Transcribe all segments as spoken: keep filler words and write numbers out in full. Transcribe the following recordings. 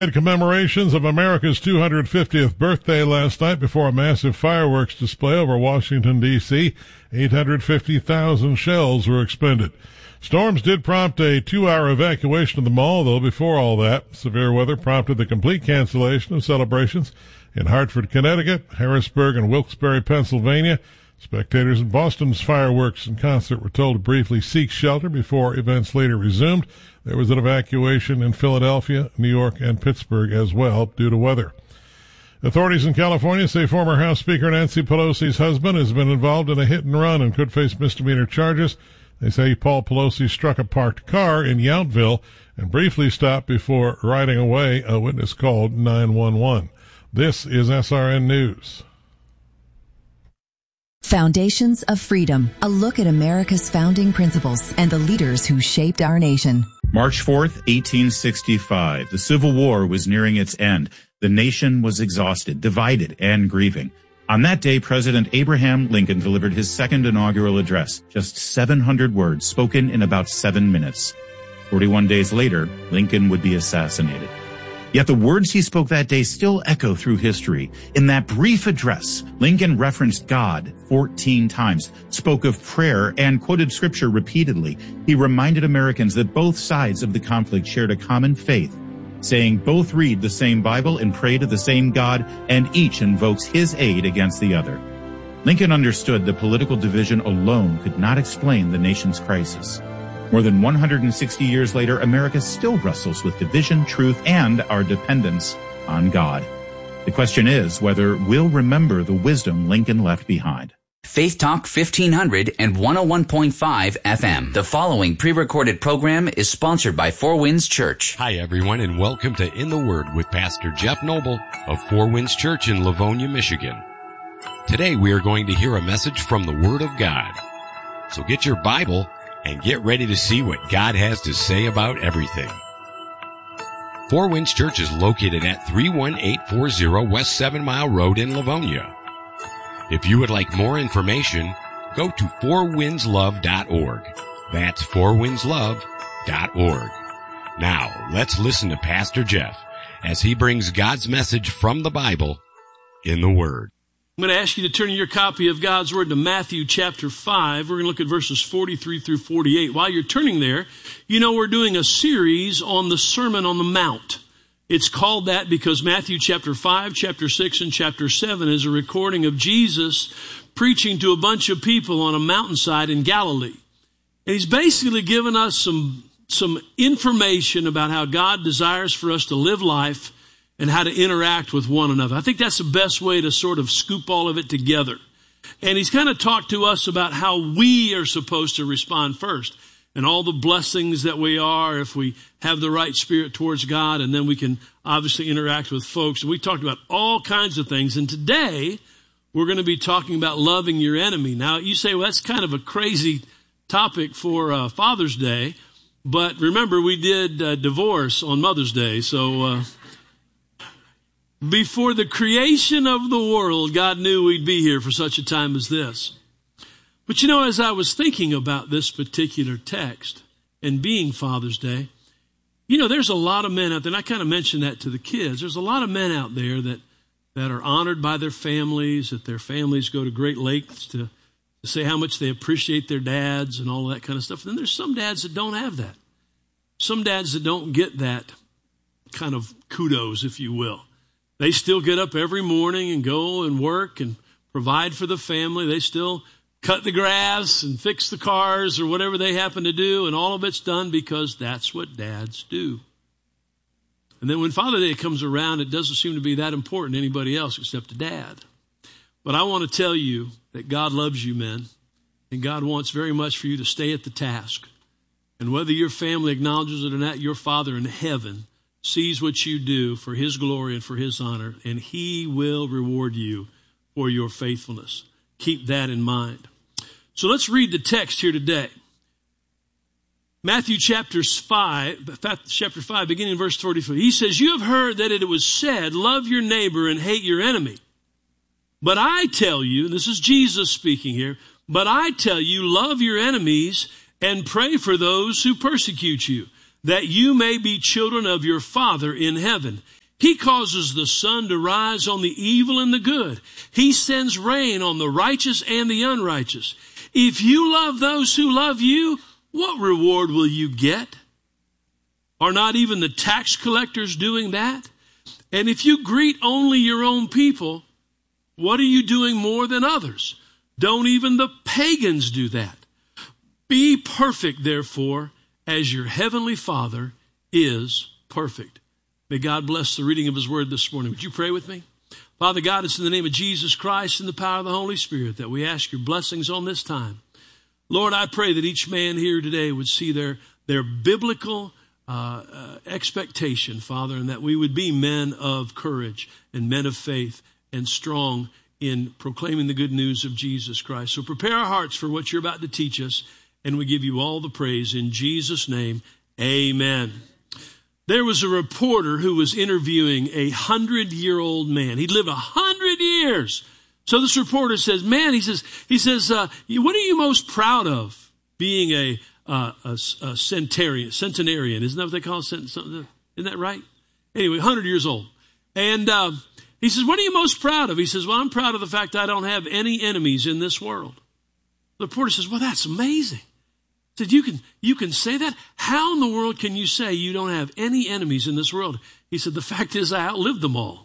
Commemorations of America's two hundred fiftieth birthday last night before a massive fireworks display over Washington, D C eight hundred fifty thousand shells were expended. Storms did prompt a two-hour evacuation of the mall, though before all that, severe weather prompted the complete cancellation of celebrations in Hartford, Connecticut, Harrisburg, and Wilkes-Barre, Pennsylvania. Spectators in Boston's fireworks and concert were told to briefly seek shelter before events later resumed. There was an evacuation in Philadelphia, New York, and Pittsburgh as well due to weather. Authorities in California say former House Speaker Nancy Pelosi's husband has been involved in a hit and run and could face misdemeanor charges. They say Paul Pelosi struck a parked car in Yountville and briefly stopped before riding away. A witness called nine one one. This is S R N News. Foundations of Freedom, a look at America's founding principles and the leaders who shaped our nation. March fourth, eighteen sixty-five. The Civil War was nearing its end. The nation was exhausted, divided, and grieving. On that day, President Abraham Lincoln delivered his second inaugural address, just seven hundred words spoken in about seven minutes. forty-one days later, Lincoln would be assassinated. Yet the words he spoke that day still echo through history. In that brief address, Lincoln referenced God fourteen times, spoke of prayer, and quoted scripture repeatedly. He reminded Americans that both sides of the conflict shared a common faith, saying both read the same Bible and pray to the same God, and each invokes his aid against the other. Lincoln understood that political division alone could not explain the nation's crisis. More than one hundred sixty years later, America still wrestles with division, truth, and our dependence on God. The question is whether we'll remember the wisdom Lincoln left behind. Faith Talk fifteen hundred and one oh one point five F M. The following pre-recorded program is sponsored by Four Winds Church. Hi, everyone, and welcome to In the Word with Pastor Jeff Noble of Four Winds Church in Livonia, Michigan. Today, we are going to hear a message from the Word of God. So get your Bible and get ready to see what God has to say about everything. Four Winds Church is located at three one eight four zero West Seven Mile Road in Livonia. If you would like more information, go to four winds love dot org. That's four winds love dot org. Now, let's listen to Pastor Jeff as he brings God's message from the Bible in the Word. I'm going to ask you to turn your copy of God's Word to Matthew chapter five. We're going to look at verses forty-three through forty-eight. While you're turning there, you know we're doing a series on the Sermon on the Mount. It's called that because Matthew chapter five, chapter six, and chapter seven is a recording of Jesus preaching to a bunch of people on a mountainside in Galilee. And he's basically given us some, some information about how God desires for us to live life and how to interact with one another. I think that's the best way to sort of scoop all of it together. And he's kind of talked to us about how we are supposed to respond first and all the blessings that we are if we have the right spirit towards God, and then we can obviously interact with folks. And we talked about all kinds of things. And today we're going to be talking about loving your enemy. Now, you say, well, that's kind of a crazy topic for uh, Father's Day. But remember, we did uh, divorce on Mother's Day, so... Uh, Before the creation of the world, God knew we'd be here for such a time as this. But you know, as I was thinking about this particular text and being Father's Day, you know, there's a lot of men out there, and I kind of mentioned that to the kids. There's a lot of men out there that, that are honored by their families, that their families go to great lengths to, to say how much they appreciate their dads and all of that kind of stuff. And then there's some dads that don't have that. Some dads that don't get that kind of kudos, if you will. They still get up every morning and go and work and provide for the family. They still cut the grass and fix the cars or whatever they happen to do, and all of it's done because that's what dads do. And then when Father's Day comes around, it doesn't seem to be that important to anybody else except a dad. But I want to tell you that God loves you, men, and God wants very much for you to stay at the task. And whether your family acknowledges it or not, your Father in heaven sees what you do for his glory and for his honor, and he will reward you for your faithfulness. Keep that in mind. So let's read the text here today. Matthew chapter five, chapter five, beginning in verse forty-four. He says, "You have heard that it was said, love your neighbor and hate your enemy. But I tell you," and this is Jesus speaking here, "but I tell you, love your enemies and pray for those who persecute you, that you may be children of your Father in heaven. He causes the sun to rise on the evil and the good. He sends rain on the righteous and the unrighteous. If you love those who love you, what reward will you get? Are not even the tax collectors doing that? And if you greet only your own people, what are you doing more than others? Don't even the pagans do that. Be perfect, therefore, as your heavenly Father is perfect. May God bless the reading of his word this morning. Would you pray with me? Father God, it's in the name of Jesus Christ and the power of the Holy Spirit that we ask your blessings on this time. Lord, I pray that each man here today would see their, their biblical uh, uh, expectation, Father, and that we would be men of courage and men of faith and strong in proclaiming the good news of Jesus Christ. So prepare our hearts for what you're about to teach us, and we give you all the praise in Jesus' name. Amen. There was a reporter who was interviewing a hundred-year-old man. He'd lived a hundred years. So this reporter says, man, he says, he says, uh, what are you most proud of being a, uh, a, a centenarian, centenarian? Isn't that what they call it? Isn't that right? Anyway, one hundred years old. And uh, he says, what are you most proud of? He says, well, I'm proud of the fact I don't have any enemies in this world. The reporter says, well, that's amazing. He said, you can, you can say that? How in the world can you say you don't have any enemies in this world? He said, the fact is I outlived them all.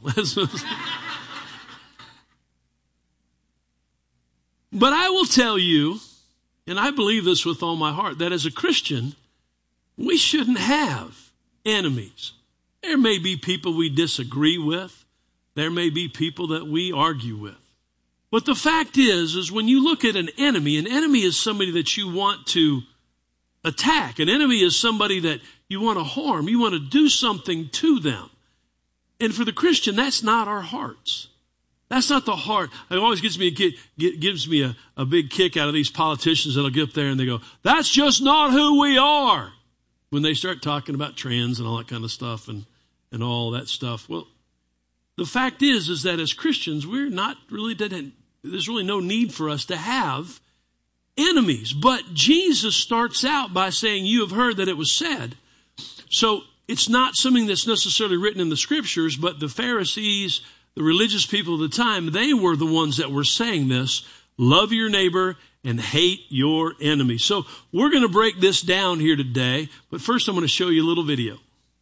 But I will tell you, and I believe this with all my heart, that as a Christian, we shouldn't have enemies. There may be people we disagree with. There may be people that we argue with. But the fact is, is when you look at an enemy, an enemy is somebody that you want to attack. An enemy is somebody that you want to harm. You want to do something to them. And for the Christian, that's not our hearts. That's not the heart. It always gives me a, get, get, gives me a, a big kick out of these politicians that'll get up there and they go, that's just not who we are. When they start talking about trans and all that kind of stuff and, and all that stuff. Well, the fact is, is that as Christians, we're not really, there's really no need for us to have enemies. But Jesus starts out by saying, you have heard that it was said. So it's not something that's necessarily written in the scriptures, but the Pharisees, the religious people of the time, they were the ones that were saying this. Love your neighbor and hate your enemy. So we're going to break this down here today. But first I'm going to show you a little video.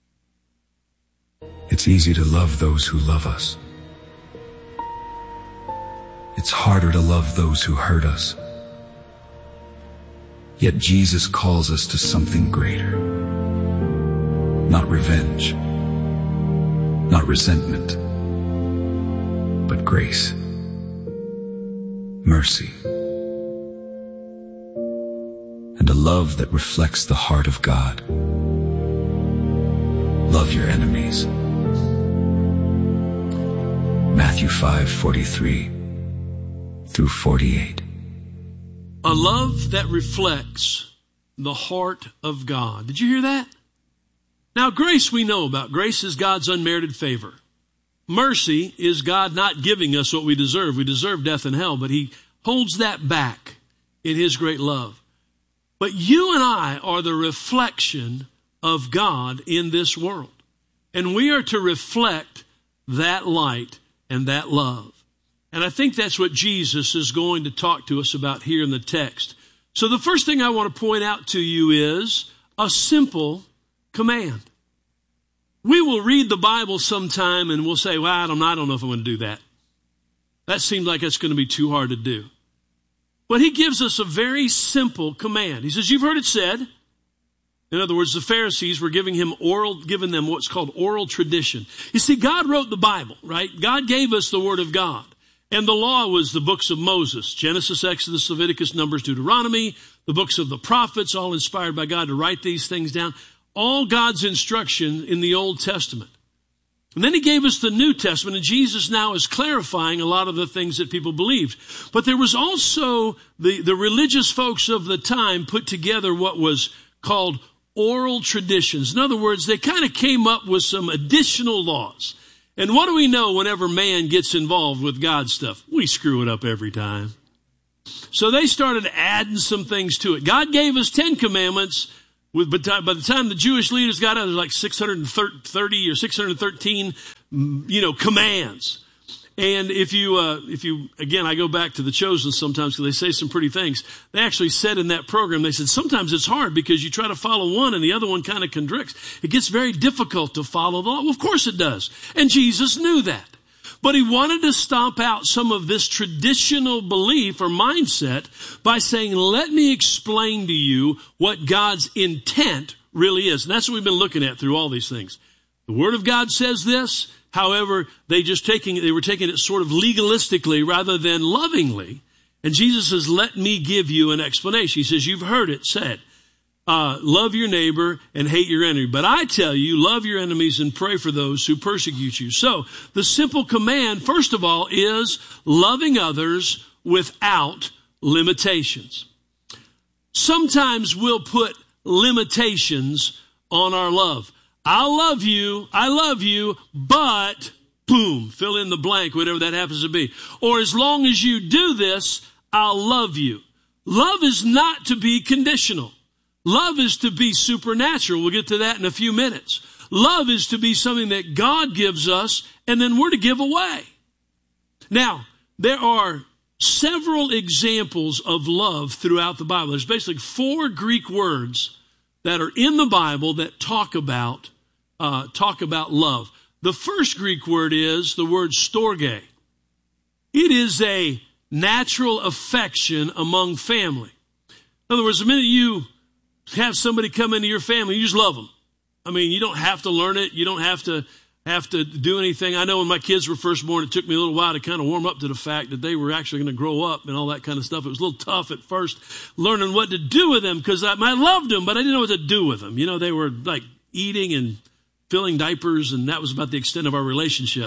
It's easy to love those who love us. It's harder to love those who hurt us. Yet Jesus calls us to something greater. Not revenge, not resentment, but grace, mercy, and a love that reflects the heart of God. Love your enemies. Matthew five forty-three through forty-eight. A love that reflects the heart of God. Did you hear that? Now, grace we know about. Grace is God's unmerited favor. Mercy is God not giving us what we deserve. We deserve death and hell, but he holds that back in his great love. But you and I are the reflection of God in this world. And we are to reflect that light and that love. And I think that's what Jesus is going to talk to us about here in the text. So the first thing I want to point out to you is a simple command. We will read the Bible sometime and we'll say, well, I don't, I don't know if I'm going to do that. That seems like it's going to be too hard to do. But he gives us a very simple command. He says, you've heard it said. In other words, the Pharisees were giving him oral, giving them what's called oral tradition. You see, God wrote the Bible, right? God gave us the Word of God. And the law was the books of Moses, Genesis, Exodus, Leviticus, Numbers, Deuteronomy, the books of the prophets, all inspired by God to write these things down. All God's instruction in the Old Testament. And then he gave us the New Testament, and Jesus now is clarifying a lot of the things that people believed. But there was also the, the religious folks of the time put together what was called oral traditions. In other words, they kind of came up with some additional laws. And what do we know whenever man gets involved with God's stuff? We screw it up every time. So they started adding some things to it. God gave us Ten Commandments. With, but by the time the Jewish leaders got out, there's like six hundred thirty or six hundred thirteen, you know, commands. And if you, uh, if you, again, I go back to the Chosen sometimes because they say some pretty things. They actually said in that program, they said, sometimes it's hard because you try to follow one and the other one kind of contradicts. It gets very difficult to follow the law. Well, of course it does. And Jesus knew that. But he wanted to stomp out some of this traditional belief or mindset by saying, let me explain to you what God's intent really is. And that's what we've been looking at through all these things. The Word of God says this. However, they just taking they were taking it sort of legalistically rather than lovingly. And Jesus says, let me give you an explanation. He says, you've heard it said, uh, love your neighbor and hate your enemy. But I tell you, love your enemies and pray for those who persecute you. So the simple command, first of all, is loving others without limitations. Sometimes we'll put limitations on our love. I'll love you, I love you, but, boom, fill in the blank, whatever that happens to be. Or as long as you do this, I'll love you. Love is not to be conditional. Love is to be supernatural. We'll get to that in a few minutes. Love is to be something that God gives us, and then we're to give away. Now, there are several examples of love throughout the Bible. There's basically four Greek words that are in the Bible that talk about Uh, talk about love. The first Greek word is the word storge. It is a natural affection among family. In other words, the minute you have somebody come into your family, you just love them. I mean, you don't have to learn it. You don't have to have to do anything. I know when my kids were first born, it took me a little while to kind of warm up to the fact that they were actually going to grow up and all that kind of stuff. It was a little tough at first learning what to do with them because I, I loved them, but I didn't know what to do with them. You know, they were like eating and filling diapers, and that was about the extent of our relationship.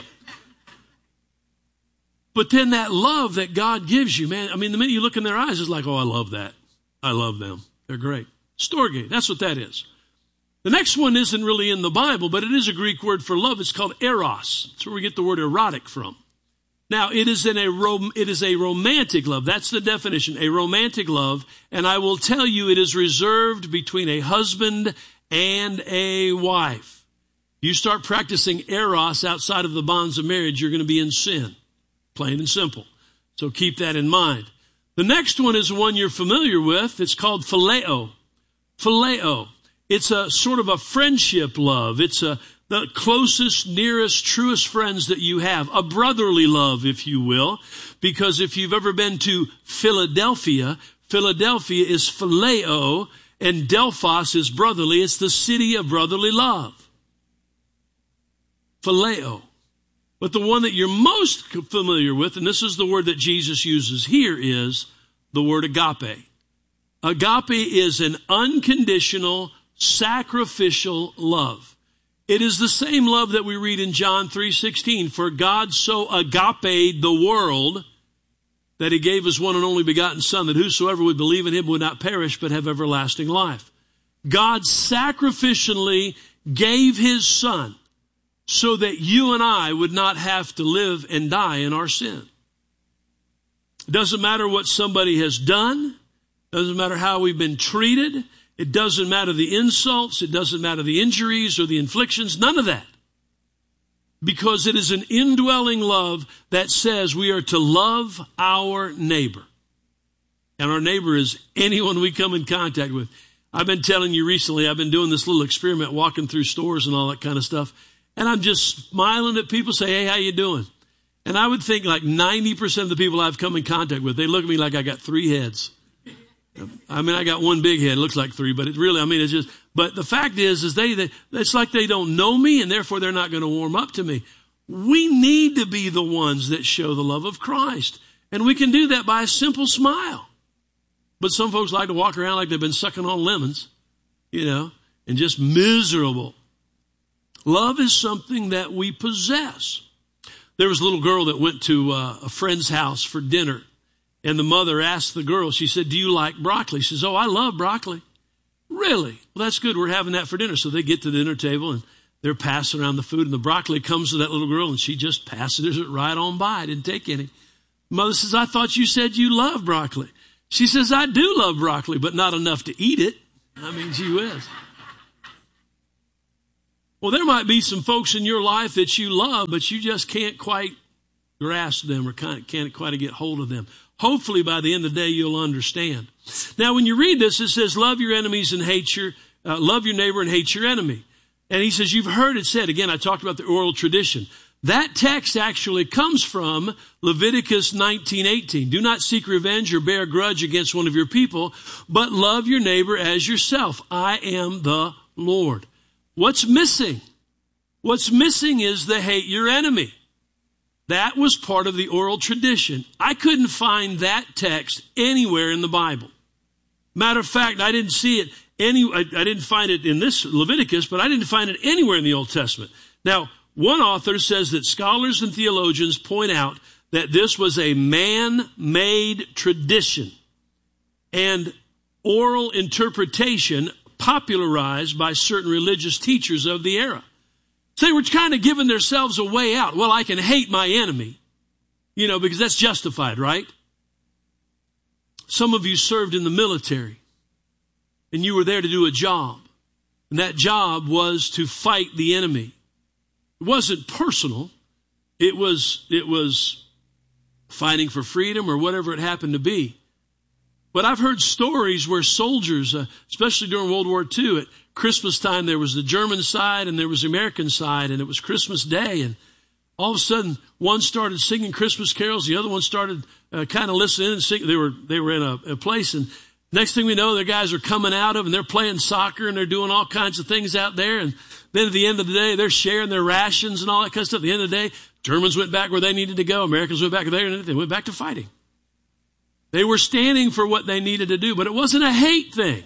But then that love that God gives you, man, I mean, the minute you look in their eyes, it's like, oh, I love that. I love them. They're great. Storge, that's what that is. The next one isn't really in the Bible, but it is a Greek word for love. It's called eros. That's where we get the word erotic from. Now, it is in a rom- it is a romantic love. That's the definition, a romantic love. And I will tell you, it is reserved between a husband and a wife. You start practicing eros outside of the bonds of marriage, you're going to be in sin. Plain and simple. So keep that in mind. The next one is one you're familiar with. It's called phileo. Phileo. It's a sort of a friendship love. It's a, the closest, nearest, truest friends that you have. A brotherly love, if you will. Because if you've ever been to Philadelphia, Philadelphia is phileo, and Delphos is brotherly. It's the city of brotherly love. Phileo. But the one that you're most familiar with, and this is the word that Jesus uses here, is the word agape. Agape is an unconditional, sacrificial love. It is the same love that we read in John three sixteen. For God so agaped the world that he gave his one and only begotten Son, that whosoever would believe in him would not perish but have everlasting life. God sacrificially gave his Son so that you and I would not have to live and die in our sin. It doesn't matter what somebody has done. It doesn't matter how we've been treated. It doesn't matter the insults. It doesn't matter the injuries or the inflictions. None of that. Because it is an indwelling love that says we are to love our neighbor. And our neighbor is anyone we come in contact with. I've been telling you recently, I've been doing this little experiment walking through stores and all that kind of stuff. And I'm just smiling at people, say, hey, how you doing? And I would think like ninety percent of the people I've come in contact with, they look at me like I got three heads. I mean, I got one big head. It looks like three, but it really, I mean, it's just, but the fact is, is they, they it's like they don't know me and therefore they're not going to warm up to me. We need to be the ones that show the love of Christ. And we can do that by a simple smile. But some folks like to walk around like they've been sucking on lemons, you know, and just miserable. Love is something that we possess. There was a little girl that went to uh, a friend's house for dinner. And the mother asked the girl, she said, do you like broccoli? She says, oh, I love broccoli. Really? Well, that's good. We're having that for dinner. So they get to the dinner table and they're passing around the food. And the broccoli comes to that little girl and she just passes it right on by. Didn't take any. Mother says, I thought you said you love broccoli. She says, I do love broccoli, but not enough to eat it. I mean, gee whiz. Well, there might be some folks in your life that you love, but you just can't quite grasp them or can't, can't quite get hold of them. Hopefully by the end of the day, you'll understand. Now, when you read this, it says, love your enemies and hate your, uh, love your neighbor and hate your enemy. And he says, you've heard it said, again, I talked about the oral tradition. That text actually comes from Leviticus nineteen eighteen. Do not seek revenge or bear a grudge against one of your people, but love your neighbor as yourself. I am the Lord. What's missing? What's missing is the hate your enemy. That was part of the oral tradition. I couldn't find that text anywhere in the Bible. Matter of fact, I didn't see it any, I, I didn't find it in this Leviticus, but I didn't find it anywhere in the Old Testament. Now, one author says that scholars and theologians point out that this was a man-made tradition and oral interpretation popularized by certain religious teachers of the era. So they were kind of giving themselves a way out. Well, I can hate my enemy, you know, because that's justified, right? Some of you served in the military, and you were there to do a job. And that job was to fight the enemy. It wasn't personal. It was, it was fighting for freedom or whatever it happened to be. But I've heard stories where soldiers, uh, especially during World War Two, at Christmas time, there was the German side and there was the American side, and it was Christmas Day, and all of a sudden, one started singing Christmas carols, the other one started uh, kind of listening and singing. They were they were in a, a place, and next thing we know, their guys are coming out of, and they're playing soccer, and they're doing all kinds of things out there, and then at the end of the day, they're sharing their rations and all that kind of stuff. At the end of the day, Germans went back where they needed to go, Americans went back there, and they went back to fighting. They were standing for what they needed to do, but it wasn't a hate thing.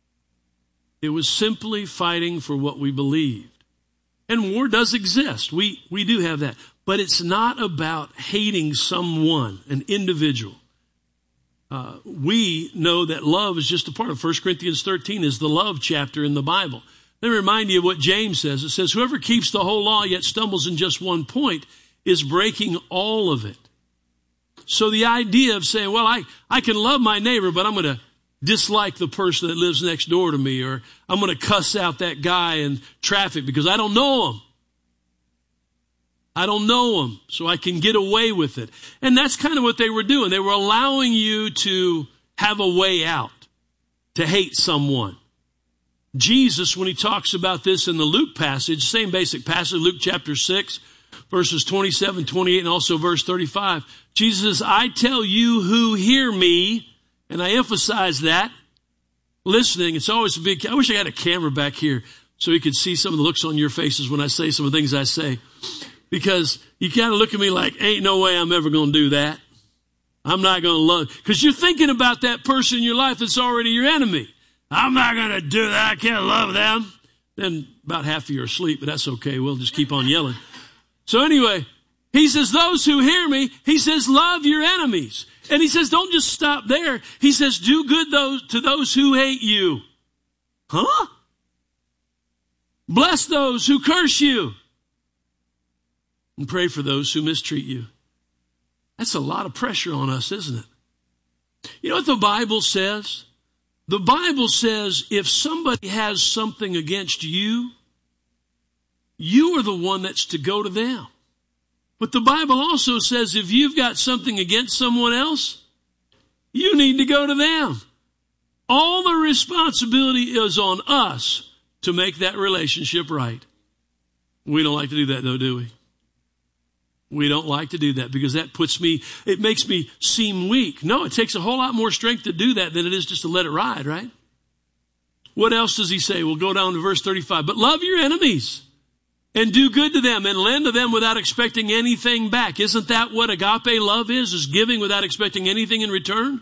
It was simply fighting for what we believed. And war does exist. We, we do have that. But it's not about hating someone, an individual. Uh, we know that love is just a part of First Corinthians thirteen is the love chapter in the Bible. Let me remind you of what James says. It says, whoever keeps the whole law yet stumbles in just one point is breaking all of it. So the idea of saying, well, I, I can love my neighbor, but I'm going to dislike the person that lives next door to me, or I'm going to cuss out that guy in traffic because I don't know him. I don't know him, so I can get away with it. And that's kind of what they were doing. They were allowing you to have a way out, to hate someone. Jesus, when he talks about this in the Luke passage, same basic passage, Luke chapter six, verses twenty-seven, twenty-eight, and also verse thirty-five, Jesus says, I tell you who hear me, and I emphasize that, listening, it's always a big, I wish I had a camera back here so you could see some of the looks on your faces when I say some of the things I say. Because you kind of look at me like, ain't no way I'm ever going to do that. I'm not going to love, because you're thinking about that person in your life that's already your enemy. I'm not going to do that. I can't love them. Then about half of you are asleep, but that's okay. We'll just keep on yelling. So anyway, he says, those who hear me, he says, love your enemies. And he says, don't just stop there. He says, do good those to those who hate you. Huh? Bless those who curse you. And pray for those who mistreat you. That's a lot of pressure on us, isn't it? You know what the Bible says? The Bible says if somebody has something against you, you are the one that's to go to them. But the Bible also says if you've got something against someone else, you need to go to them. All the responsibility is on us to make that relationship right. We don't like to do that though, do we? We don't like to do that because that puts me, it makes me seem weak. No, it takes a whole lot more strength to do that than it is just to let it ride, right? What else does he say? We'll go down to verse thirty-five. But love your enemies and do good to them and lend to them without expecting anything back. Isn't that what agape love is? Is giving without expecting anything in return?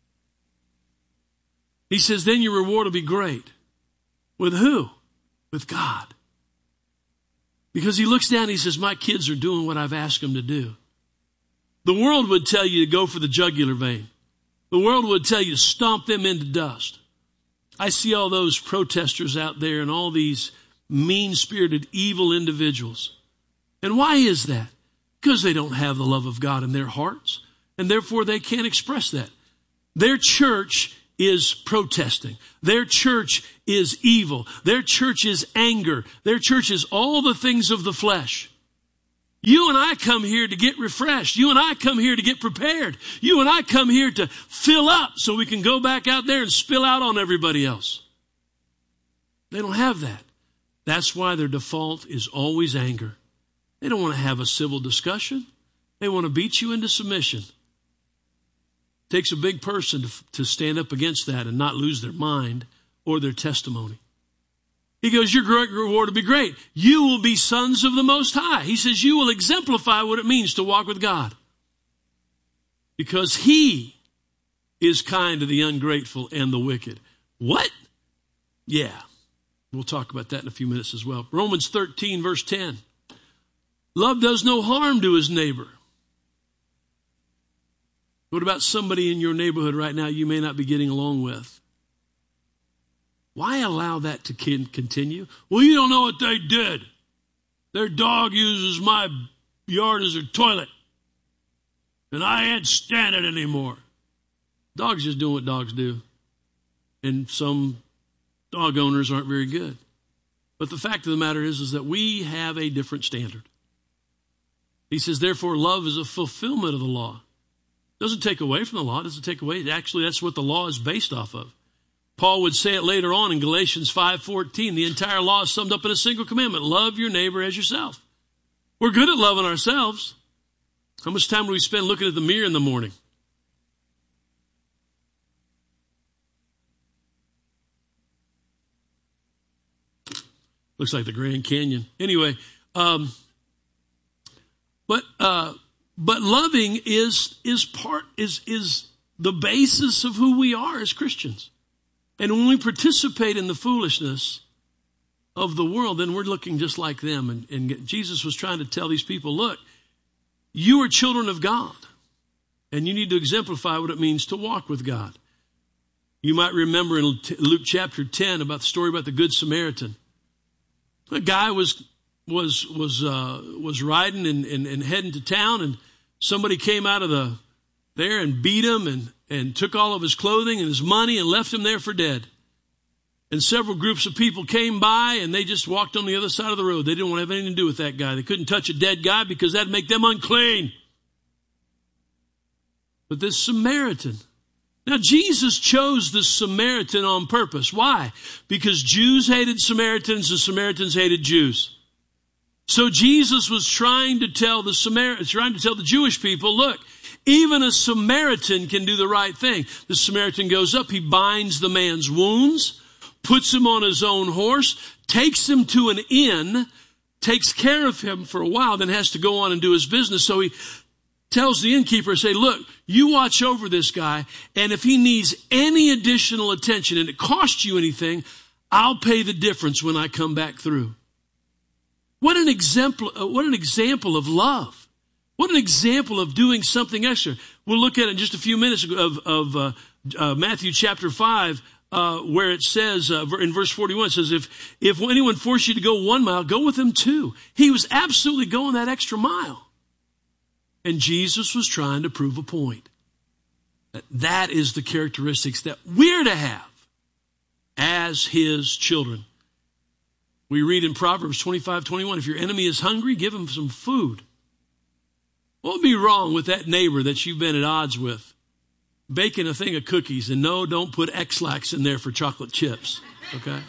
He says, then your reward will be great. With who? With God. Because he looks down and he says, my kids are doing what I've asked them to do. The world would tell you to go for the jugular vein. The world would tell you to stomp them into dust. I see all those protesters out there and all these mean-spirited, evil individuals. And why is that? Because they don't have the love of God in their hearts, and therefore they can't express that. Their church is protesting. Their church is evil. Their church is anger. Their church is all the things of the flesh. You and I come here to get refreshed. You and I come here to get prepared. You and I come here to fill up so we can go back out there and spill out on everybody else. They don't have that. That's why their default is always anger. They don't want to have a civil discussion. They want to beat you into submission. It takes a big person to, to stand up against that and not lose their mind or their testimony. He goes, your great reward will be great. You will be sons of the Most High. He says you will exemplify what it means to walk with God. Because He is kind to the ungrateful and the wicked. What? Yeah. We'll talk about that in a few minutes as well. Romans thirteen, verse ten. Love does no harm to his neighbor. What about somebody in your neighborhood right now you may not be getting along with? Why allow that to continue? Well, you don't know what they did. Their dog uses my yard as a toilet. And I can't stand it anymore. Dogs just doing what dogs do. And some dog owners aren't very good. But the fact of the matter is, is that we have a different standard. He says, therefore, love is a fulfillment of the law. It doesn't take away from the law. It doesn't take away. Actually, that's what the law is based off of. Paul would say it later on in Galatians five fourteen. The entire law is summed up in a single commandment. Love your neighbor as yourself. We're good at loving ourselves. How much time do we spend looking at the mirror in the morning? Looks like the Grand Canyon. Anyway, um, but uh, but loving is is part is is the basis of who we are as Christians. And when we participate in the foolishness of the world, then we're looking just like them. And, and Jesus was trying to tell these people, look, you are children of God, and you need to exemplify what it means to walk with God. You might remember in Luke chapter ten about the story about the Good Samaritan. A guy was was was uh, was riding and, and, and heading to town, and somebody came out of the there and beat him and, and took all of his clothing and his money and left him there for dead. And several groups of people came by and they just walked on the other side of the road. They didn't want to have anything to do with that guy. They couldn't touch a dead guy because that'd make them unclean. But this Samaritan, now Jesus chose this Samaritan on purpose. Why? Because Jews hated Samaritans and Samaritans hated Jews. So Jesus was trying to tell the Samar- trying to tell the Jewish people, look, even a Samaritan can do the right thing. The Samaritan goes up, he binds the man's wounds, puts him on his own horse, takes him to an inn, takes care of him for a while, then has to go on and do his business. So he tells the innkeeper, say, look, you watch over this guy, and if he needs any additional attention and it costs you anything, I'll pay the difference when I come back through. What an example, what an example of love. What an example of doing something extra. We'll look at it in just a few minutes of, of uh, uh, Matthew chapter five, uh, where it says, uh, in verse forty-one, it says, if, if anyone forces you to go one mile, go with him two. He was absolutely going that extra mile. And Jesus was trying to prove a point. That that is the characteristics that we're to have as his children. We read in Proverbs twenty-five twenty-one, if your enemy is hungry, give him some food. What would be wrong with that neighbor that you've been at odds with? Baking a thing of cookies, and no, don't put X-Lax in there for chocolate chips, okay?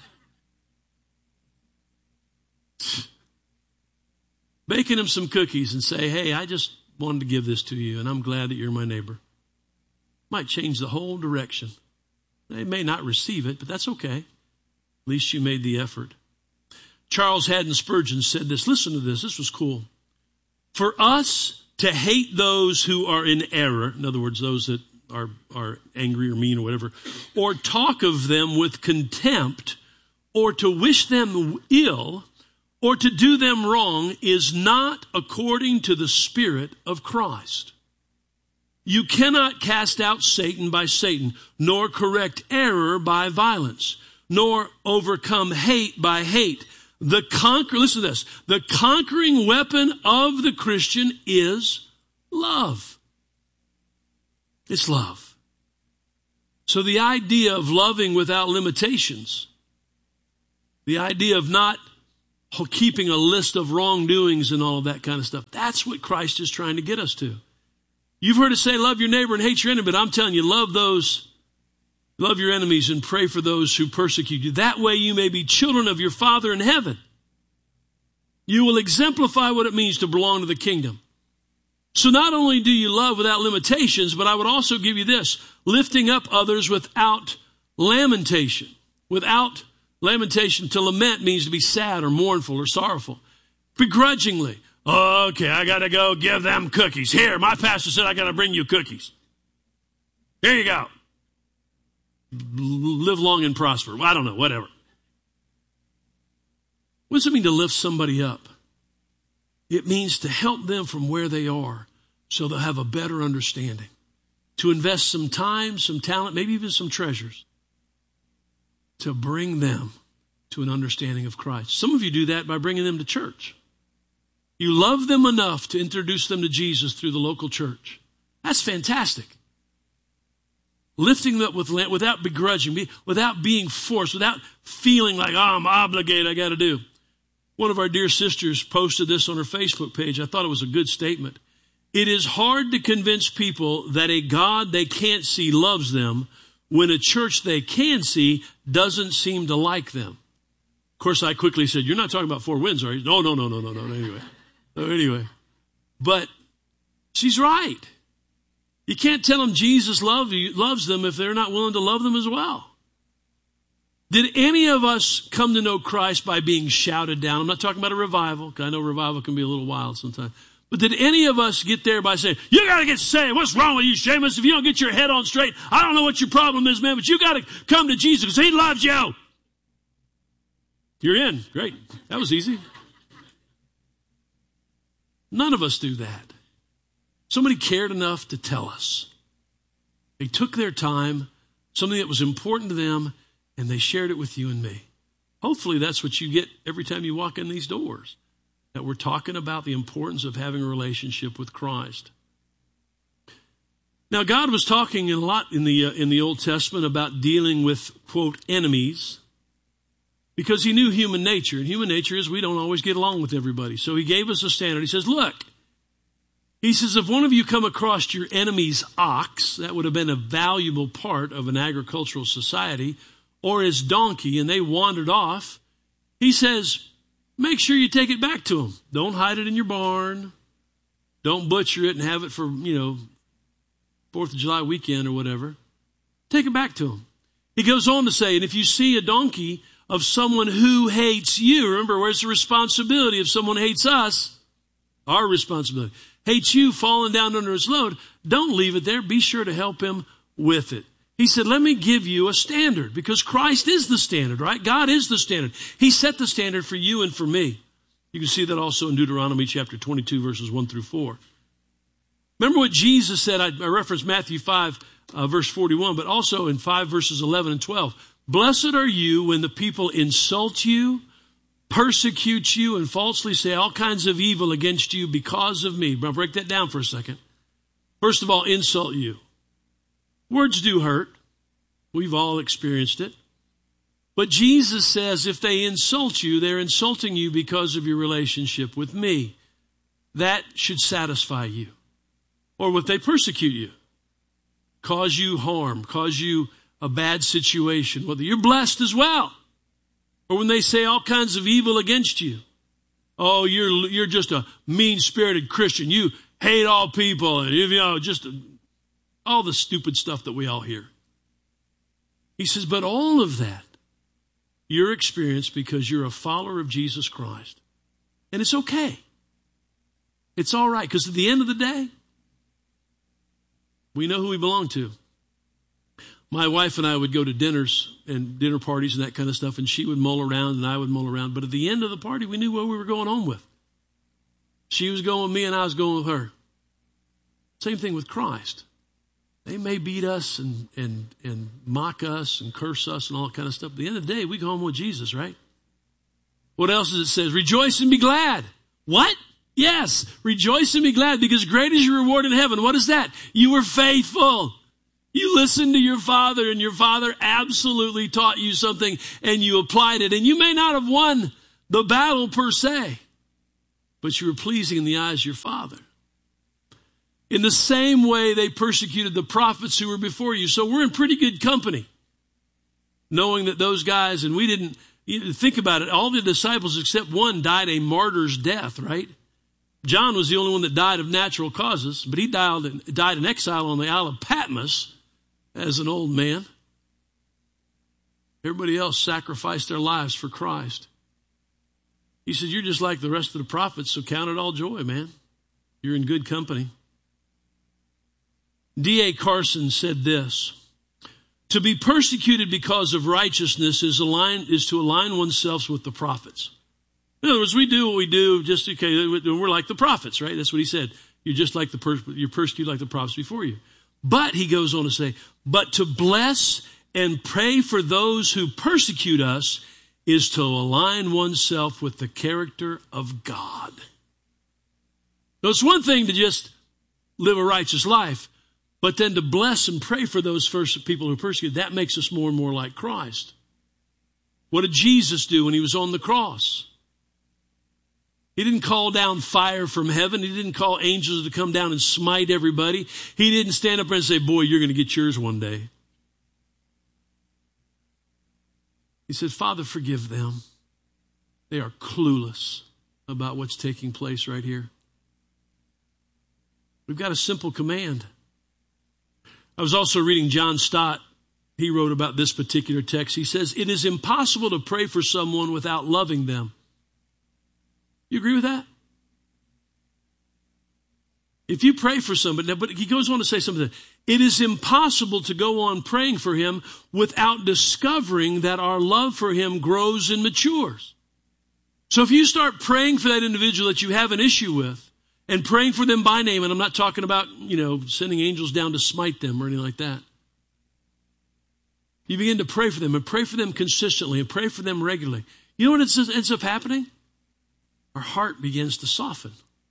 Baking him some cookies and say, hey, I just wanted to give this to you, and I'm glad that you're my neighbor. Might change the whole direction. They may not receive it, but that's okay. At least you made the effort. Charles Haddon Spurgeon said this. Listen to this. This was cool. For us to hate those who are in error, in other words, those that are, are angry or mean or whatever, or talk of them with contempt, or to wish them ill, or to do them wrong, is not according to the Spirit of Christ. You cannot cast out Satan by Satan, nor correct error by violence, nor overcome hate by hate. The conquer, listen to this, the conquering weapon of the Christian is love. It's love. So the idea of loving without limitations, the idea of not keeping a list of wrongdoings and all of that kind of stuff, that's what Christ is trying to get us to. You've heard us say, love your neighbor and hate your enemy, but I'm telling you, love those, love your enemies and pray for those who persecute you. That way you may be children of your Father in heaven. You will exemplify what it means to belong to the kingdom. So not only do you love without limitations, but I would also give you this, lifting up others without lamentation. Without lamentation, to lament means to be sad or mournful or sorrowful. Begrudgingly. Oh, okay, I got to go give them cookies. Here, my pastor said I got to bring you cookies. Here you go. Live long and prosper. I don't know, whatever. What does it mean to lift somebody up? It means to help them from where they are so they'll have a better understanding. To invest some time, some talent, maybe even some treasures to bring them to an understanding of Christ. Some of you do that by bringing them to church. You love them enough to introduce them to Jesus through the local church. That's fantastic. Lifting them up with, without begrudging, without being forced, without feeling like, oh, I'm obligated, I got to do. One of our dear sisters posted this on her Facebook page. I thought it was a good statement. It is hard to convince people that a God they can't see loves them when a church they can see doesn't seem to like them. Of course, I quickly said, you're not talking about Four Winds, are you? No, no, no, no, no, no, anyway. So anyway, but she's right. You can't tell them Jesus love you, loves them if they're not willing to love them as well. Did any of us come to know Christ by being shouted down? I'm not talking about a revival, because I know revival can be a little wild sometimes. But did any of us get there by saying, you got to get saved. What's wrong with you, Seamus? If you don't get your head on straight, I don't know what your problem is, man, but you got to come to Jesus because he loves you. You're in. Great. That was easy. None of us do that. Somebody cared enough to tell us. They took their time, something that was important to them, and they shared it with you and me. Hopefully that's what you get every time you walk in these doors, that we're talking about the importance of having a relationship with Christ. Now, God was talking a lot in the, uh, in the Old Testament about dealing with, quote, enemies, because he knew human nature. And human nature is we don't always get along with everybody. So he gave us a standard. He says, look, he says, if one of you come across your enemy's ox, that would have been a valuable part of an agricultural society, or his donkey, and they wandered off, he says, make sure you take it back to him. Don't hide it in your barn. Don't butcher it and have it for, you know, fourth of July weekend or whatever. Take it back to him. He goes on to say, and if you see a donkey of someone who hates you, remember, where's the responsibility if someone hates us? Our responsibility. Hates you, falling down under his load, don't leave it there. Be sure to help him with it. He said, let me give you a standard, because Christ is the standard, right? God is the standard. He set the standard for you and for me. You can see that also in Deuteronomy chapter twenty-two, verses one through four. Remember what Jesus said. I, I referenced Matthew five, uh, verse forty-one, but also in five, verses eleven and twelve. Blessed are you when the people insult you, persecute you, and falsely say all kinds of evil against you because of me. I'll break that down for a second. First of all, insult you. Words do hurt. We've all experienced it. But Jesus says if they insult you, they're insulting you because of your relationship with me. That should satisfy you. Or what they persecute you, cause you harm, cause you a bad situation, whether you're blessed as well. Or when they say all kinds of evil against you. Oh, you're you're just a mean-spirited Christian. You hate all people, and you know, just all the stupid stuff that we all hear. He says, but all of that, you're experienced because you're a follower of Jesus Christ. And it's okay. It's all right, because at the end of the day, we know who we belong to. My wife and I would go to dinners and dinner parties and that kind of stuff, and she would mull around and I would mull around. But at the end of the party, we knew what we were going home with. She was going with me and I was going with her. Same thing with Christ. They may beat us and, and, and mock us and curse us and all that kind of stuff. At the end of the day, we go home with Jesus, right? What else does it say? Rejoice and be glad. What? Yes, rejoice and be glad, because great is your reward in heaven. What is that? You were faithful. You listened to your father, and your father absolutely taught you something, and you applied it. And you may not have won the battle per se, but you were pleasing in the eyes of your father. In the same way, they persecuted the prophets who were before you. So we're in pretty good company, knowing that those guys, and we didn't, you think about it, all the disciples except one died a martyr's death, right? John was the only one that died of natural causes, but he died, died in exile on the Isle of Patmos as an old man. Everybody else sacrificed their lives for Christ. He said, you're just like the rest of the prophets, so count it all joy, man. You're in good company. D A Carson said this: to be persecuted because of righteousness is, align, is to align oneself with the prophets. In other words, we do what we do just, okay, we're like the prophets, right? That's what he said. You're just like the, per- you're persecuted like the prophets before you. But, he goes on to say, but to bless and pray for those who persecute us is to align oneself with the character of God. So it's one thing to just live a righteous life, but then to bless and pray for those first people who persecute, that makes us more and more like Christ. What did Jesus do when he was on the cross? He didn't call down fire from heaven. He didn't call angels to come down and smite everybody. He didn't stand up and say, boy, you're going to get yours one day. He said, Father, forgive them. They are clueless about what's taking place right here. We've got a simple command. I was also reading John Stott. He wrote about this particular text. He says, it is impossible to pray for someone without loving them. You agree with that? If you pray for somebody, but he goes on to say something. It is impossible to go on praying for him without discovering that our love for him grows and matures. So if you start praying for that individual that you have an issue with, and praying for them by name, and I'm not talking about, you know, sending angels down to smite them or anything like that. You begin to pray for them and pray for them consistently and pray for them regularly. You know what ends up happening? Our heart begins to soften.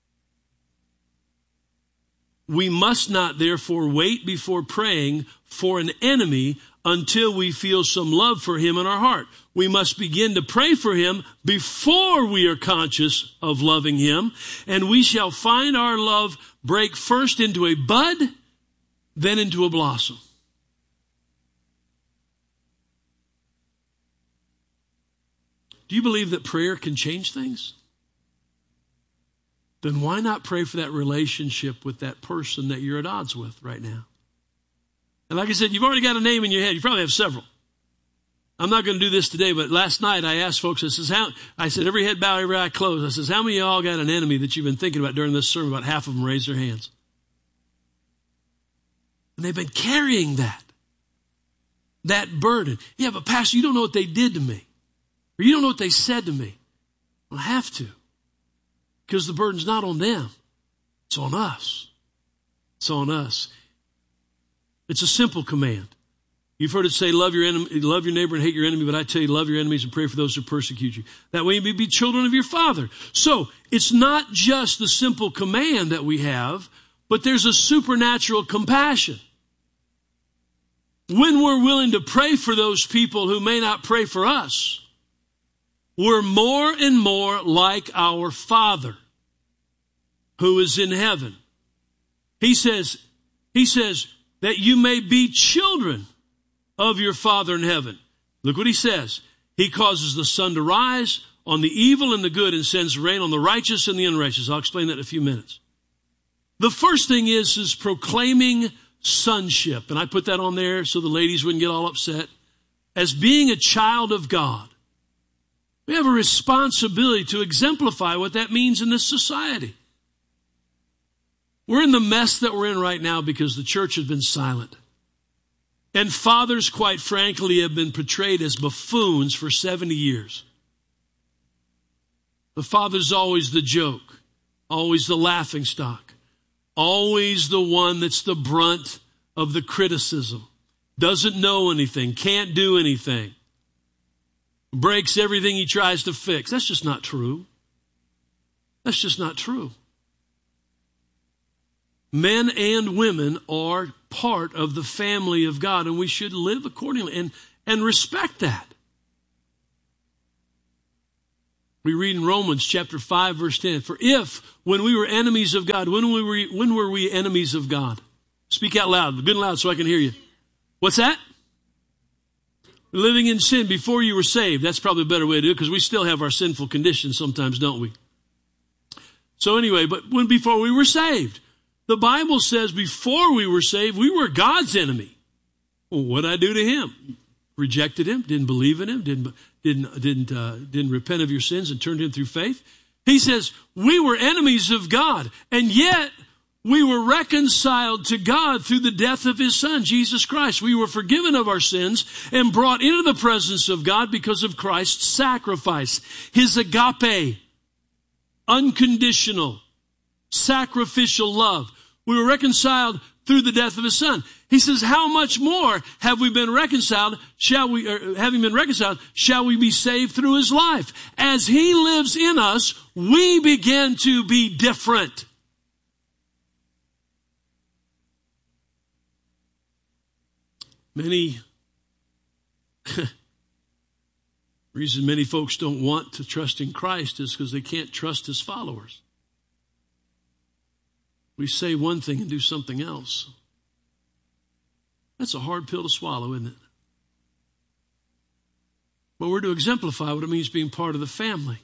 We must not, therefore, wait before praying for an enemy until we feel some love for him in our heart. We must begin to pray for him before we are conscious of loving him, and we shall find our love break first into a bud, then into a blossom. Do you believe that prayer can change things? Then why not pray for that relationship with that person that you're at odds with right now? And like I said, you've already got a name in your head. You probably have several. I'm not going to do this today, but last night I asked folks, I says, how, I said, every head bow, every eye closed. I says, how many of y'all got an enemy that you've been thinking about during this sermon? About half of them raised their hands. And they've been carrying that, that burden. Yeah, but Pastor, you don't know what they did to me. Or you don't know what they said to me. Well, I have to. Because the burden's not on them. It's on us. It's on us. It's a simple command. You've heard it say, love your enemy, love your neighbor and hate your enemy, but I tell you, love your enemies and pray for those who persecute you. That way you may be children of your Father. So, it's not just the simple command that we have, but there's a supernatural compassion. When we're willing to pray for those people who may not pray for us, we're more and more like our Father who is in heaven. He says, he says that you may be children of your Father in heaven. Look what he says. He causes the sun to rise on the evil and the good and sends rain on the righteous and the unrighteous. I'll explain that in a few minutes. The first thing is, is proclaiming sonship. And I put that on there so the ladies wouldn't get all upset. As being a child of God, we have a responsibility to exemplify what that means in this society. We're in the mess that we're in right now because the church has been silent. And fathers, quite frankly, have been portrayed as buffoons for seventy years. The father's always the joke, always the laughing stock, always the one that's the brunt of the criticism, doesn't know anything, can't do anything, breaks everything he tries to fix. That's just not true. That's just not true. Men and women are part of the family of God, and we should live accordingly and, and respect that. We read in Romans chapter five, verse ten, for if, when we were enemies of God, when, we were, when were we enemies of God? Speak out loud, good and loud so I can hear you. What's that? Living in sin before you were saved. That's probably a better way to do it because we still have our sinful conditions sometimes, don't we? So anyway, but when before we were saved, the Bible says before we were saved, we were God's enemy. Well, what did I do to him? Rejected him, didn't believe in him, didn't didn't didn't uh, didn't repent of your sins and turned him through faith. He says we were enemies of God, and yet we were reconciled to God through the death of his son, Jesus Christ. We were forgiven of our sins and brought into the presence of God because of Christ's sacrifice. His agape, unconditional, sacrificial love. We were reconciled through the death of his son. He says, how much more have we been reconciled, shall we, or having been reconciled, shall we be saved through his life? As he lives in us, we begin to be different. Many, reason many folks don't want to trust in Christ is because they can't trust his followers. We say one thing and do something else. That's a hard pill to swallow, isn't it? But we're to exemplify what it means being part of the family,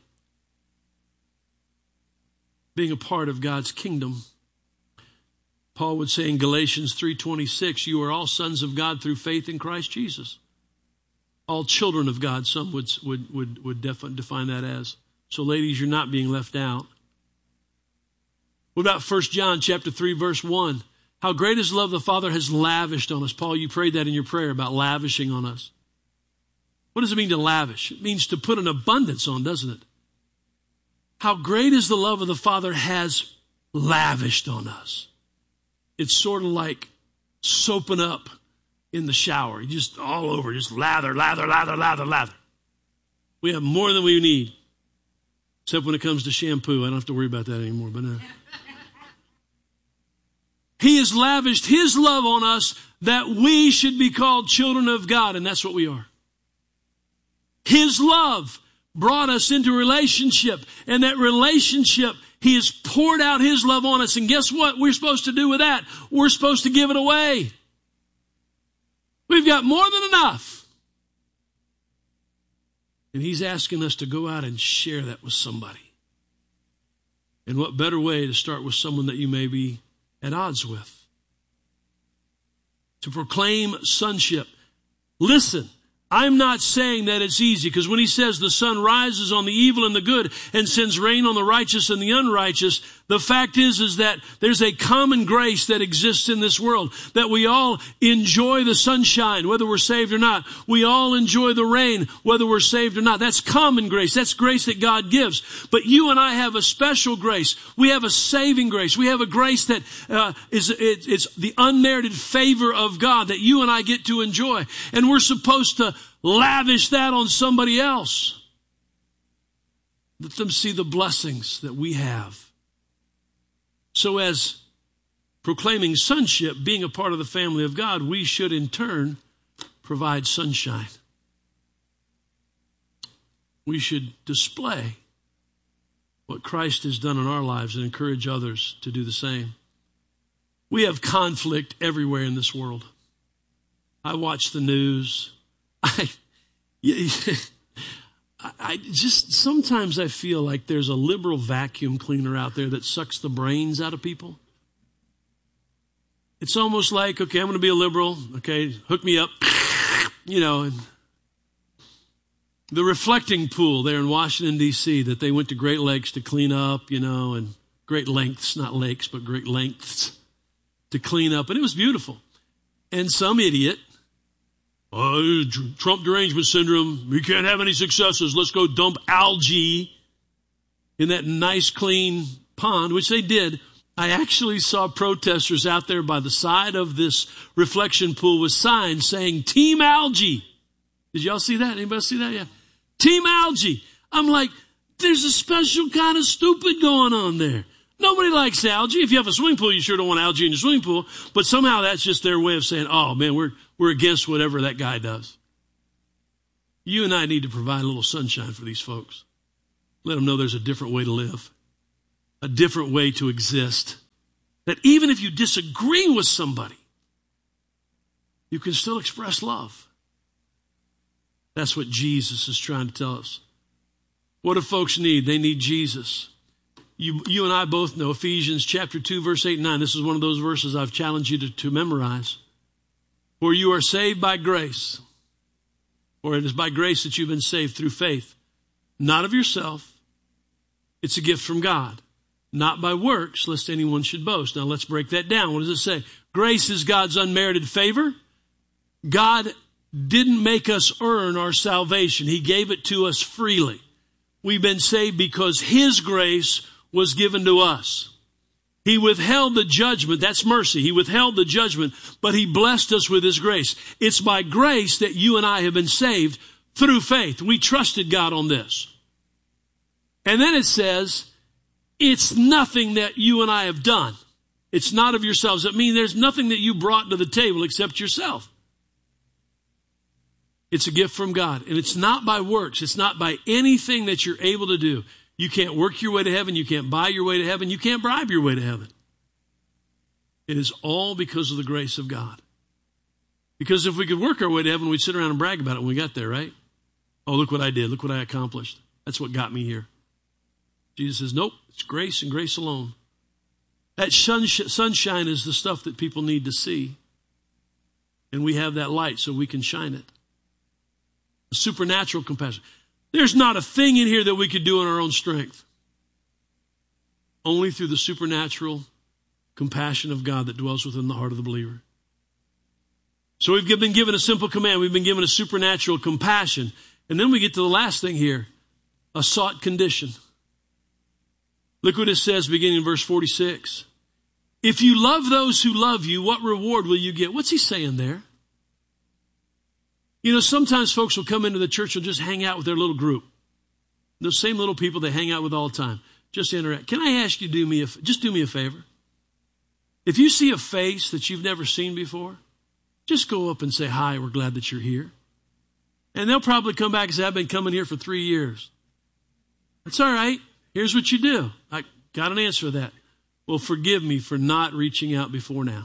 being a part of God's kingdom. Paul would say in Galatians three twenty-six, you are all sons of God through faith in Christ Jesus. All children of God, some would, would, would, would define that as. So ladies, you're not being left out. What about First John chapter three, verse one? How great is the love the Father has lavished on us. Paul, you prayed that in your prayer about lavishing on us. What does it mean to lavish? It means to put an abundance on, doesn't it? How great is the love of the Father has lavished on us. It's sort of like soaping up in the shower. You just all over, just lather, lather, lather, lather, lather. We have more than we need. Except when it comes to shampoo. I don't have to worry about that anymore. But no. He has lavished his love on us that we should be called children of God. And that's what we are. His love brought us into a relationship. And that relationship, he has poured out his love on us. And guess what we're supposed to do with that? We're supposed to give it away. We've got more than enough. And he's asking us to go out and share that with somebody. And what better way to start with someone that you may be at odds with? To proclaim sonship. Listen, I'm not saying that it's easy, because when he says the sun rises on the evil and the good and sends rain on the righteous and the unrighteous, the fact is, is that there's a common grace that exists in this world, that we all enjoy the sunshine, whether we're saved or not. We all enjoy the rain, whether we're saved or not. That's common grace. That's grace that God gives. But you and I have a special grace. We have a saving grace. We have a grace that uh, is it, it's the unmerited favor of God that you and I get to enjoy. And we're supposed to lavish that on somebody else. Let them see the blessings that we have. So as proclaiming sonship, being a part of the family of God, we should in turn provide sunshine. We should display what Christ has done in our lives and encourage others to do the same. We have conflict everywhere in this world. I watch the news. I, I just, sometimes I feel like there's a liberal vacuum cleaner out there that sucks the brains out of people. It's almost like, okay, I'm going to be a liberal. Okay, hook me up. You know, and the reflecting pool there in Washington, D C that they went to great lengths to clean up, you know, and great lengths, not lakes, but great lengths to clean up. And it was beautiful. And some idiot, oh, Trump derangement syndrome, we can't have any successes. Let's go dump algae in that nice clean pond, which they did. I actually saw protesters out there by the side of this reflection pool with signs saying Team Algae. Did y'all see that? Anybody see that? Yeah. Team Algae. I'm like, there's a special kind of stupid going on there. Nobody likes algae. If you have a swimming pool, you sure don't want algae in your swimming pool. But somehow that's just their way of saying, oh, man, we're, we're against whatever that guy does. You and I need to provide a little sunshine for these folks. Let them know there's a different way to live, a different way to exist. That even if you disagree with somebody, you can still express love. That's what Jesus is trying to tell us. What do folks need? They need Jesus. You, you and I both know Ephesians chapter two, verse eight and nine. This is one of those verses I've challenged you to, to memorize. For you are saved by grace, or it is by grace that you've been saved through faith, not of yourself. It's a gift from God, not by works, lest anyone should boast. Now let's break that down. What does it say? Grace is God's unmerited favor. God didn't make us earn our salvation. He gave it to us freely. We've been saved because His grace was given to us. He withheld the judgment. That's mercy. He withheld the judgment, but He blessed us with His grace. It's by grace that you and I have been saved through faith. We trusted God on this. And then it says, it's nothing that you and I have done. It's not of yourselves. That means there's nothing that you brought to the table except yourself. It's a gift from God. And it's not by works. It's not by anything that you're able to do. You can't work your way to heaven. You can't buy your way to heaven. You can't bribe your way to heaven. It is all because of the grace of God. Because if we could work our way to heaven, we'd sit around and brag about it when we got there, right? Oh, look what I did. Look what I accomplished. That's what got me here. Jesus says, nope, it's grace and grace alone. That sunshine is the stuff that people need to see. And we have that light so we can shine it. Supernatural compassion. There's not a thing in here that we could do in our own strength. Only through the supernatural compassion of God that dwells within the heart of the believer. So we've been given a simple command. We've been given a supernatural compassion. And then we get to the last thing here, a sought condition. Look what it says beginning in verse forty-six. If you love those who love you, what reward will you get? What's he saying there? You know, sometimes folks will come into the church and just hang out with their little group. Those same little people they hang out with all the time. Just interact. Can I ask you to do me a, just do me a favor? If you see a face that you've never seen before, just go up and say, hi, we're glad that you're here. And they'll probably come back and say, I've been coming here for three years. That's all right. Here's what you do. I got an answer to that. Well, forgive me for not reaching out before now.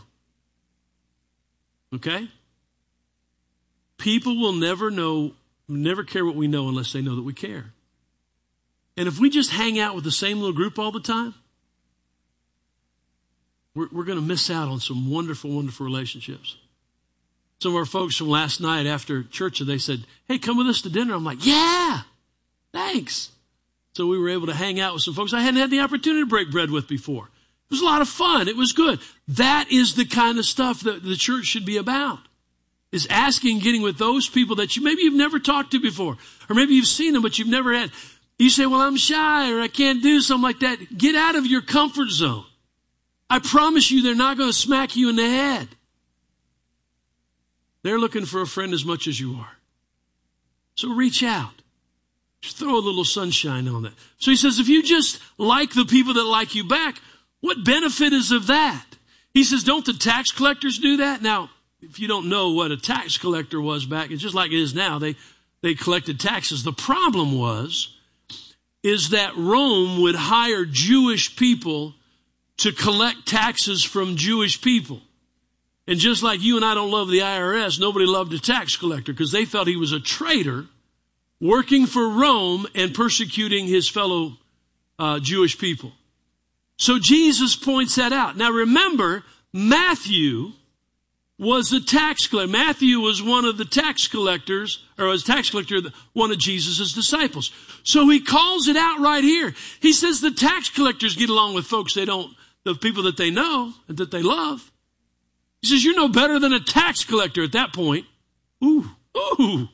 Okay? People will never know, never care what we know unless they know that we care. And if we just hang out with the same little group all the time, we're, we're going to miss out on some wonderful, wonderful relationships. Some of our folks from last night after church, they said, hey, come with us to dinner. I'm like, yeah, thanks. So we were able to hang out with some folks I hadn't had the opportunity to break bread with before. It was a lot of fun. It was good. That is the kind of stuff that the church should be about. Is asking, getting with those people that you maybe you've never talked to before. Or maybe you've seen them, but you've never had. You say, well, I'm shy or I can't do something like that. Get out of your comfort zone. I promise you they're not going to smack you in the head. They're looking for a friend as much as you are. So reach out. Just throw a little sunshine on that. So he says, if you just like the people that like you back, what benefit is of that? He says, don't the tax collectors do that? Now, if you don't know what a tax collector was back, it's just like it is now. They, they collected taxes. The problem was, is that Rome would hire Jewish people to collect taxes from Jewish people. And just like you and I don't love the I R S, nobody loved a tax collector because they thought he was a traitor working for Rome and persecuting his fellow uh, Jewish people. So Jesus points that out. Now remember, Matthew was a tax collector. Matthew was one of the tax collectors, or was a tax collector, one of Jesus' disciples. So he calls it out right here. He says the tax collectors get along with folks they don't, the people that they know and that they love. He says, you're no better than a tax collector at that point. Ooh, ooh.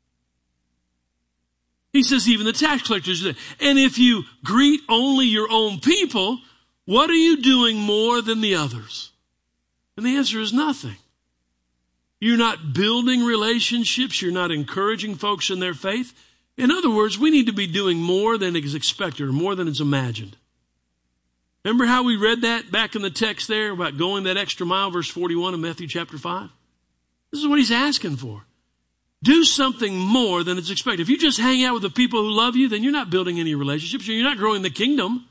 He says, even the tax collectors do that. And if you greet only your own people, what are you doing more than the others? And the answer is nothing. You're not building relationships. You're not encouraging folks in their faith. In other words, we need to be doing more than is expected or more than is imagined. Remember how we read that back in the text there about going that extra mile, verse forty-one of Matthew chapter five? This is what he's asking for. Do something more than it's expected. If you just hang out with the people who love you, then you're not building any relationships. You're not growing the kingdom.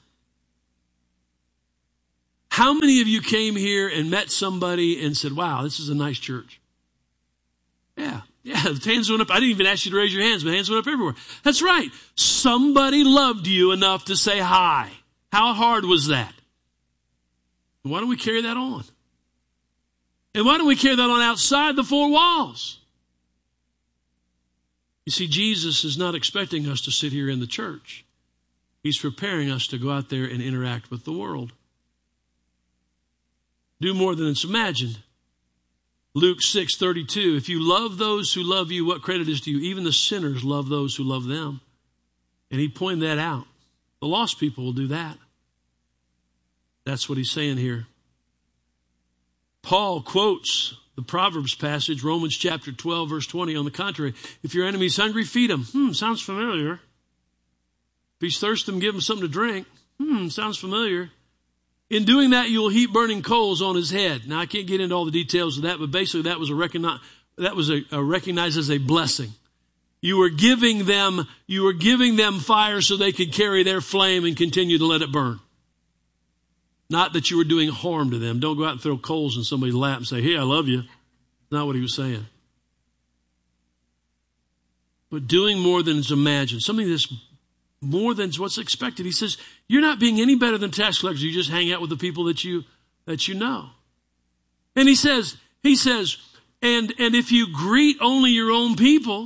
How many of you came here and met somebody and said, wow, this is a nice church? Yeah, yeah, the hands went up. I didn't even ask you to raise your hands, but hands went up everywhere. That's right. Somebody loved you enough to say hi. How hard was that? Why don't we carry that on? And why don't we carry that on outside the four walls? You see, Jesus is not expecting us to sit here in the church. He's preparing us to go out there and interact with the world. Do more than it's imagined. Luke six thirty-two, if you love those who love you, what credit is to you? Even the sinners love those who love them. And he pointed that out. The lost people will do that. That's what he's saying here. Paul quotes the Proverbs passage, Romans chapter twelve, verse twenty. On the contrary, if your enemy's hungry, feed him. Hmm, sounds familiar. If he's thirsty, give him something to drink. Hmm, sounds familiar. In doing that, you'll heap burning coals on his head. Now, I can't get into all the details of that, but basically that was a recognize, that was a, a recognized as a blessing. You were giving them, you were giving them fire so they could carry their flame and continue to let it burn. Not that you were doing harm to them. Don't go out and throw coals in somebody's lap and say, hey, I love you. Not what he was saying. But doing more than is imagined. Something that's more than what's expected. He says, you're not being any better than tax collectors. You just hang out with the people that you that you know. And he says, he says, and, and if you greet only your own people,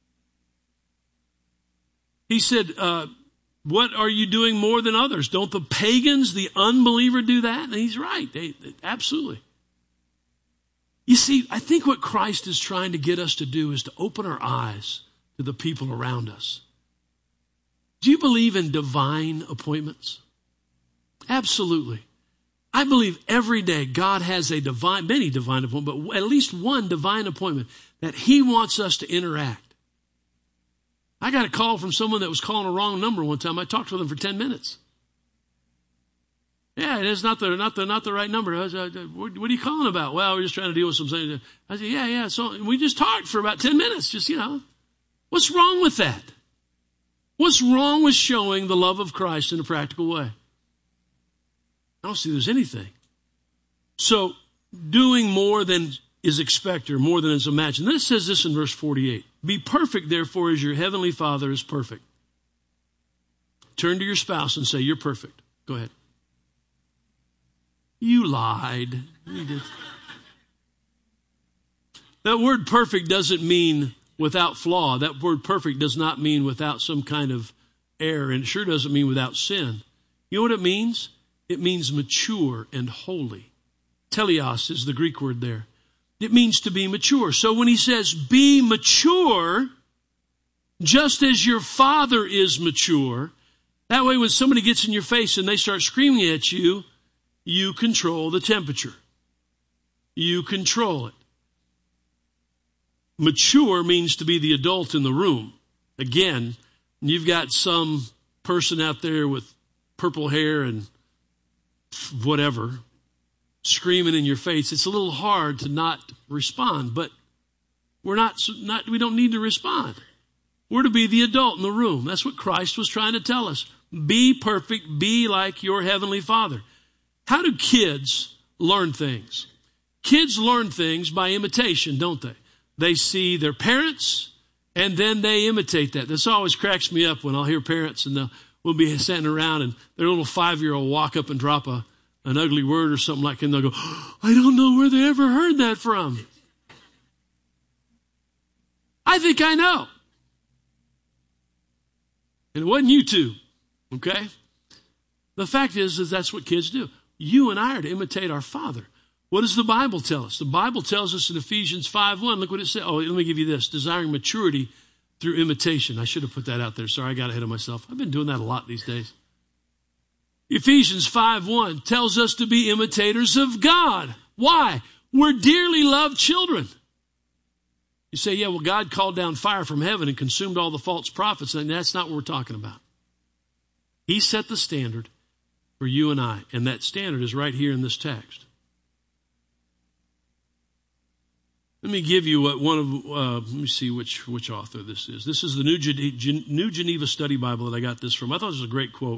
he said, uh, what are you doing more than others? Don't the pagans, the unbeliever do that? And he's right. They, they, absolutely. You see, I think what Christ is trying to get us to do is to open our eyes to the people around us. Do you believe in divine appointments? Absolutely. I believe every day God has a divine, many divine appointments, but at least one divine appointment that he wants us to interact. I got a call from someone that was calling a wrong number one time. I talked to them for ten minutes. Yeah, it's not the not the not the right number. I was, uh, what, what are you calling about? Well, we're just trying to deal with some things. I said, yeah, yeah. So we just talked for about ten minutes. Just, you know, what's wrong with that? What's wrong with showing the love of Christ in a practical way? I don't see there's anything. So doing more than is expected, or more than is imagined. Then it says this in verse forty-eight. Be perfect, therefore, as your heavenly Father is perfect. Turn to your spouse and say, you're perfect. Go ahead. You lied. You did. That word perfect doesn't mean without flaw. That word perfect does not mean without some kind of error, and it sure doesn't mean without sin. You know what it means? It means mature and holy. Teleos is the Greek word there. It means to be mature. So when he says, be mature, just as your Father is mature, that way when somebody gets in your face and they start screaming at you, you control the temperature. You control it. Mature means to be the adult in the room. Again, you've got some person out there with purple hair and whatever, screaming in your face. It's a little hard to not respond, but we're not, not, we don't need to respond. We're to be the adult in the room. That's what Christ was trying to tell us. Be perfect, be like your heavenly Father. How do kids learn things? Kids learn things by imitation, don't they? They see their parents and then they imitate that. This always cracks me up when I'll hear parents and they'll, we'll be sitting around and their little five-year-old walk up and drop a an ugly word or something like that, and they'll go, oh, I don't know where they ever heard that from. I think I know. And it wasn't you two, okay? The fact is, is that's what kids do. You and I are to imitate our Father. What does the Bible tell us? The Bible tells us in Ephesians five one, look what it says. Oh, let me give you this. Desiring maturity through imitation. I should have put that out there. Sorry, I got ahead of myself. I've been doing that a lot these days. Ephesians five one tells us to be imitators of God. Why? We're dearly loved children. You say, yeah, well, God called down fire from heaven and consumed all the false prophets. And that's not what we're talking about. He set the standard for you and I. And that standard is right here in this text. Let me give you what one of, uh, let me see which which author this is. This is the New, Gen- New Geneva Study Bible that I got this from. I thought this was a great quote.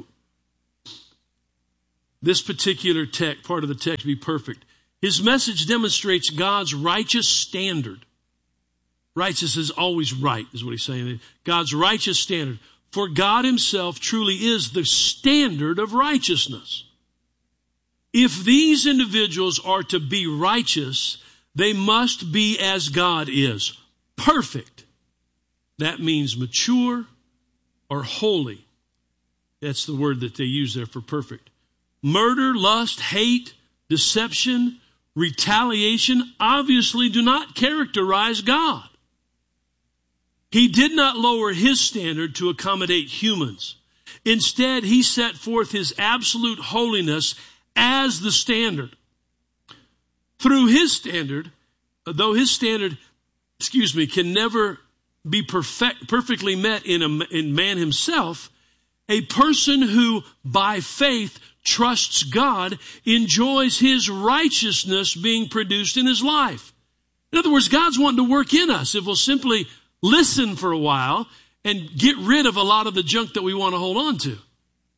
This particular text, part of the text, be perfect. His message demonstrates God's righteous standard. Righteous is always right, is what he's saying. God's righteous standard. For God himself truly is the standard of righteousness. If these individuals are to be righteous, they must be as God is, perfect. That means mature or holy. That's the word that they use there for perfect. Murder, lust, hate, deception, retaliation obviously do not characterize God. He did not lower his standard to accommodate humans. Instead, he set forth his absolute holiness as the standard. Through his standard, though his standard, excuse me, can never be perfect, perfectly met in, a, in man himself, a person who by faith trusts God enjoys his righteousness being produced in his life. In other words, God's wanting to work in us if we'll simply listen for a while and get rid of a lot of the junk that we want to hold on to.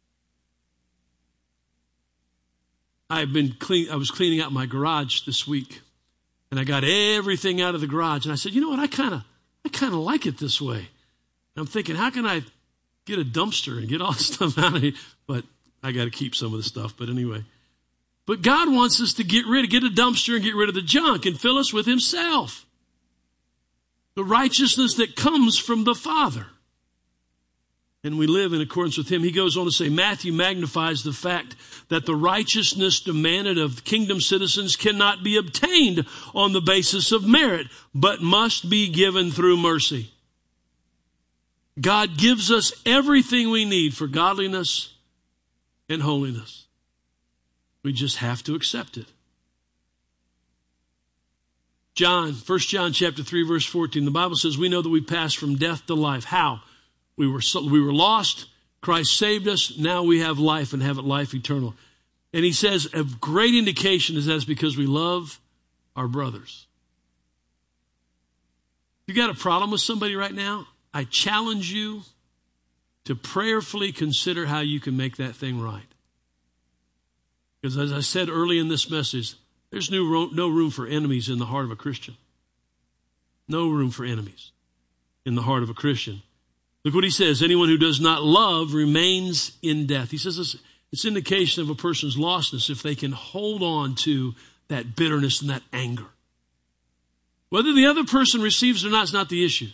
I've been clean, I was cleaning out my garage this week, and I got everything out of the garage, and I said, you know what, I kind of I kind of like it this way. And I'm thinking, how can I get a dumpster and get all this stuff out of here? But I got to keep some of the stuff, but anyway. But God wants us to get rid of, get a dumpster and get rid of the junk and fill us with himself. The righteousness that comes from the Father. And we live in accordance with him. He goes on to say, Matthew magnifies the fact that the righteousness demanded of kingdom citizens cannot be obtained on the basis of merit, but must be given through mercy. God gives us everything we need for godliness and holiness. We just have to accept it. John, First John chapter three, verse fourteen, the Bible says, we know that we passed from death to life. How? We were, we were lost. Christ saved us. Now we have life and have it life eternal. And he says a great indication is that's because we love our brothers. If you got a problem with somebody right now, I challenge you to prayerfully consider how you can make that thing right. Because as I said early in this message, there's no, no room for enemies in the heart of a Christian. No room for enemies in the heart of a Christian. Look what he says. Anyone who does not love remains in death. He says it's, it's indication of a person's lostness if they can hold on to that bitterness and that anger. Whether the other person receives it or not is not the issue.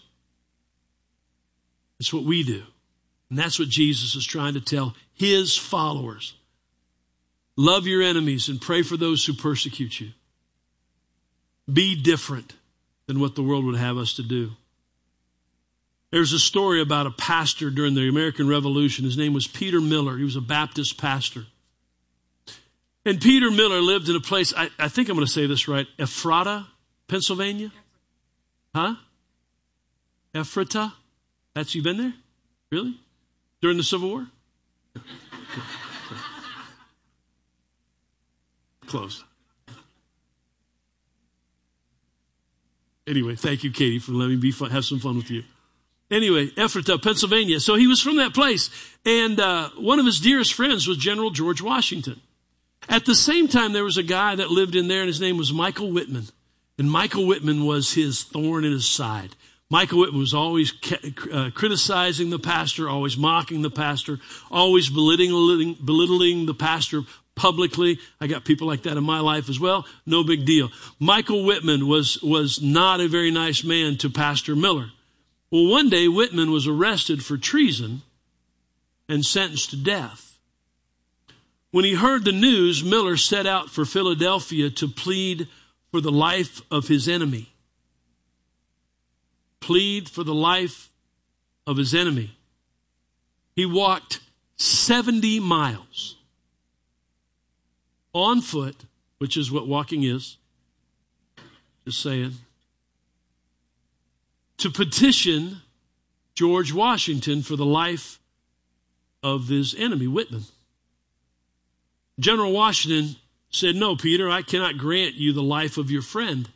It's what we do. And that's what Jesus is trying to tell his followers. Love your enemies and pray for those who persecute you. Be different than what the world would have us to do. There's a story about a pastor during the American Revolution. His name was Peter Miller. He was a Baptist pastor. And Peter Miller lived in a place, I, I think I'm going to say this right, Ephrata, Pennsylvania? Huh? Ephrata? That's, you been there? Really? During the Civil War? Okay. Close. Anyway, thank you, Katie, for letting me be fun, have some fun with you. Anyway, Ephrata, Pennsylvania. So he was from that place. And uh, one of his dearest friends was General George Washington. At the same time, there was a guy that lived in there, and his name was Michael Whitman. And Michael Whitman was his thorn in his side. Michael Whitman was always uh, criticizing the pastor, always mocking the pastor, always belittling, belittling the pastor publicly. I got people like that in my life as well. No big deal. Michael Whitman was, was not a very nice man to Pastor Miller. Well, one day Whitman was arrested for treason and sentenced to death. When he heard the news, Miller set out for Philadelphia to plead for the life of his enemy. Plead for the life of his enemy. He walked seventy miles on foot, which is what walking is. Just saying. To petition George Washington for the life of his enemy, Whitman. General Washington said, "No, Peter, I cannot grant you the life of your friend."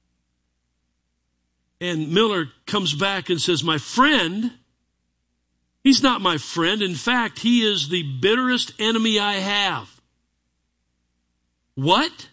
And Miller comes back and says, "My friend? He's not my friend. In fact, he is the bitterest enemy I have." What?